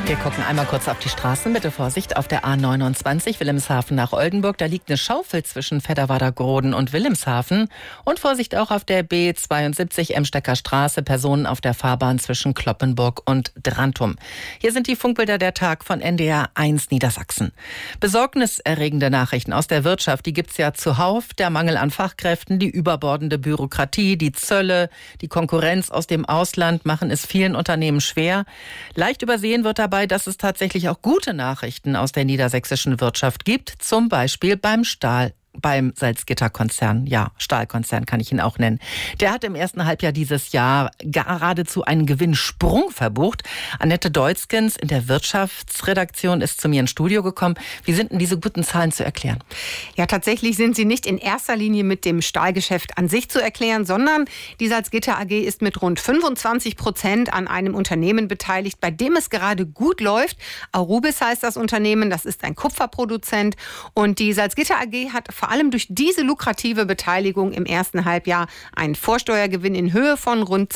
Wir gucken einmal kurz auf die Straßen. Bitte Vorsicht auf der A29 Wilhelmshaven nach Oldenburg. Da liegt eine Schaufel zwischen Fedderwader-Groden und Wilhelmshaven. Und Vorsicht auch auf der B72 Emstecker Straße. Personen auf der Fahrbahn zwischen Cloppenburg und Drantum. Hier sind die Funkbilder der Tag von NDR 1 Niedersachsen. Besorgniserregende Nachrichten aus der Wirtschaft, die gibt's ja zuhauf. Der Mangel an Fachkräften, die überbordende Bürokratie, die Zölle, die Konkurrenz aus dem Ausland machen es vielen Unternehmen schwer. Leicht übersehen wird dabei, dass es tatsächlich auch gute Nachrichten aus der niedersächsischen Wirtschaft gibt, zum Beispiel beim Salzgitter-Konzern. Ja, Stahlkonzern kann ich ihn auch nennen. Der hat im ersten Halbjahr dieses Jahr geradezu einen Gewinnsprung verbucht. Annette Deutzkens in der Wirtschaftsredaktion ist zu mir ins Studio gekommen. Wie sind denn diese guten Zahlen zu erklären? Ja, tatsächlich sind sie nicht in erster Linie mit dem Stahlgeschäft an sich zu erklären, sondern die Salzgitter AG ist mit rund 25% an einem Unternehmen beteiligt, bei dem es gerade gut läuft. Aurubis heißt das Unternehmen, das ist ein Kupferproduzent. Und die Salzgitter AG hat vor allem durch diese lukrative Beteiligung im ersten Halbjahr einen Vorsteuergewinn in Höhe von rund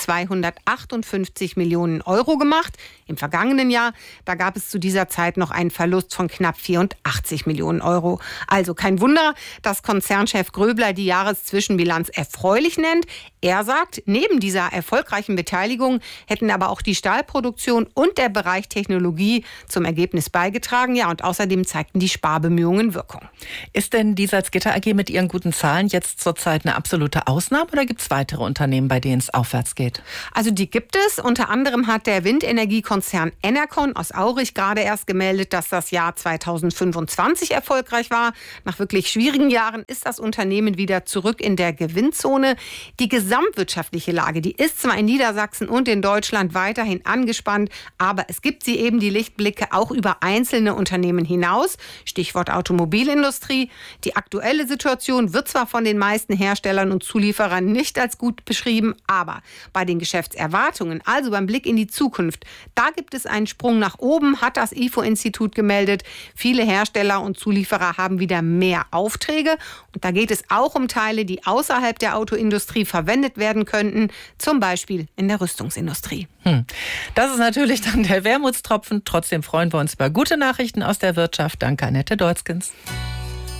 258 Millionen Euro gemacht. Im vergangenen Jahr, da gab es zu dieser Zeit noch einen Verlust von knapp 84 Millionen Euro. Also kein Wunder, dass Konzernchef Gröbler die Jahreszwischenbilanz erfreulich nennt. Er sagt, neben dieser erfolgreichen Beteiligung hätten aber auch die Stahlproduktion und der Bereich Technologie zum Ergebnis beigetragen. Ja, und außerdem zeigten die Sparbemühungen Wirkung. Ist denn die Salzgitter AG mit ihren guten Zahlen jetzt zurzeit eine absolute Ausnahme oder gibt es weitere Unternehmen, bei denen es aufwärts geht? Also die gibt es. Unter anderem hat der Windenergiekonzern Enercon aus Aurich gerade erst gemeldet, dass das Jahr 2025 erfolgreich war. Nach wirklich schwierigen Jahren ist das Unternehmen wieder zurück in der Gewinnzone. Die gesamtwirtschaftliche Lage, die ist zwar in Niedersachsen und in Deutschland weiterhin angespannt, aber es gibt sie eben die Lichtblicke auch über einzelne Unternehmen hinaus. Stichwort Automobilindustrie. Die aktuelle Situation wird zwar von den meisten Herstellern und Zulieferern nicht als gut beschrieben, aber bei den Geschäftserwartungen, also beim Blick in die Zukunft, da gibt es einen Sprung nach oben, hat das IFO-Institut gemeldet. Viele Hersteller und Zulieferer haben wieder mehr Aufträge. Und da geht es auch um Teile, die außerhalb der Autoindustrie verwendet werden könnten, zum Beispiel in der Rüstungsindustrie. Das ist natürlich dann der Wermutstropfen. Trotzdem freuen wir uns über gute Nachrichten aus der Wirtschaft. Danke, Annette Deutzkens.